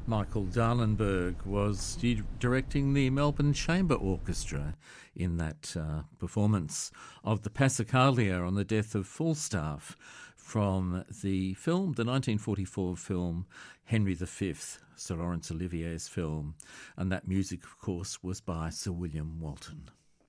Michael Darlenberg was directing the Melbourne Chamber Orchestra in that performance of the Passacaglia on the death of Falstaff from the 1944 film Henry V, Sir Laurence Olivier's film, and that music, of course, was by Sir William Walton.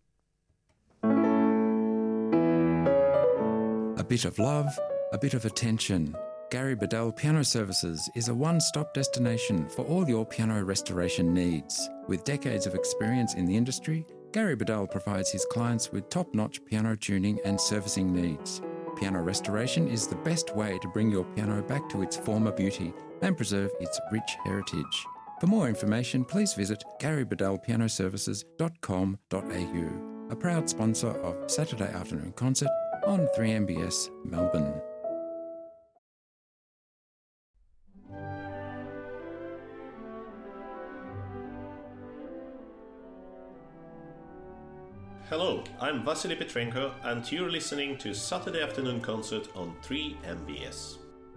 A bit of love, a bit of attention. Gary Bedell Piano Services is a one-stop destination for all your piano restoration needs. With decades of experience in the industry, Gary Bedell provides his clients with top-notch piano tuning and servicing needs. Piano restoration is the best way to bring your piano back to its former beauty and preserve its rich heritage. For more information, please visit garybedellpianoservices.com.au, a proud sponsor of Saturday Afternoon Concert on 3MBS Melbourne. Hello, I'm Vasily Petrenko and you're listening to Saturday Afternoon Concert on 3MBS.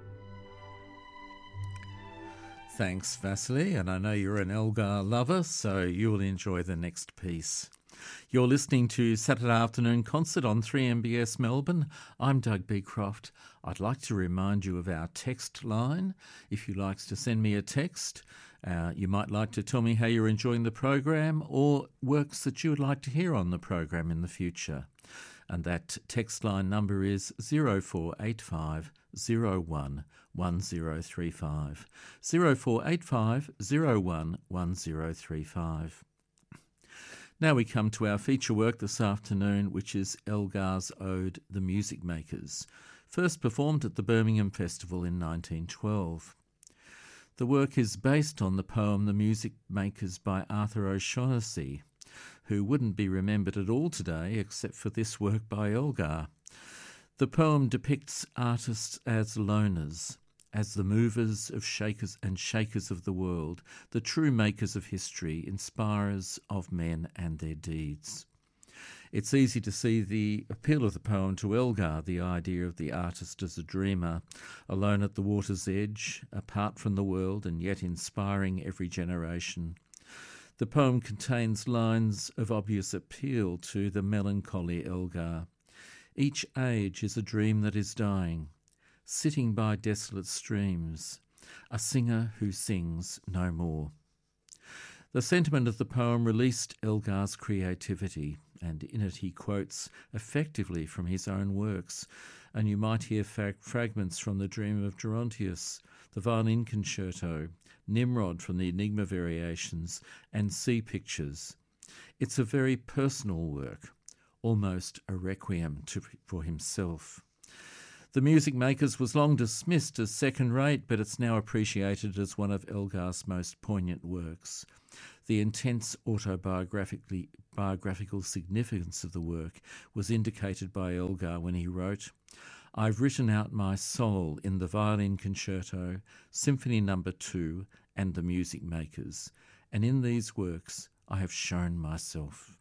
Thanks, Vasily, and I know you're an Elgar lover, so you will enjoy the next piece. You're listening to Saturday Afternoon Concert on 3MBS Melbourne. I'm Doug Beecroft. I'd like to remind you of our text line. If you'd like to send me a text, you might like to tell me how you're enjoying the program or works that you would like to hear on the program in the future. And that text line number is 0485 01 1035. 0485 01 1035. Now we come to our feature work this afternoon, which is Elgar's ode, The Music Makers, first performed at the Birmingham Festival in 1912. The work is based on the poem The Music Makers by Arthur O'Shaughnessy, who wouldn't be remembered at all today except for this work by Elgar. The poem depicts artists as loners, as the movers of shakers and shakers of the world, the true makers of history, inspirers of men and their deeds. It's easy to see the appeal of the poem to Elgar, the idea of the artist as a dreamer, alone at the water's edge, apart from the world and yet inspiring every generation. The poem contains lines of obvious appeal to the melancholy Elgar. Each age is a dream that is dying, sitting by desolate streams, a singer who sings no more. The sentiment of the poem released Elgar's creativity, and in it he quotes effectively from his own works, and you might hear fragments from The Dream of Gerontius, the Violin Concerto, Nimrod from the Enigma Variations, and Sea Pictures. It's a very personal work, almost a requiem for himself. The Music Makers was long dismissed as second-rate, but it's now appreciated as one of Elgar's most poignant works. The intense autobiographical significance of the work was indicated by Elgar when he wrote, "I've written out my soul in the Violin Concerto, Symphony No. 2 and the Music Makers, and in these works I have shown myself."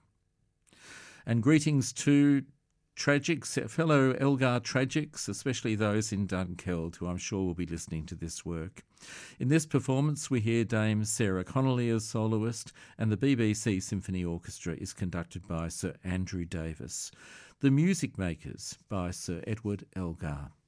And greetings to tragics, fellow Elgar tragics, especially those in Dunkeld, who I'm sure will be listening to this work. In this performance, we hear Dame Sarah Connolly as soloist, and the BBC Symphony Orchestra is conducted by Sir Andrew Davis. The Music Makers by Sir Edward Elgar.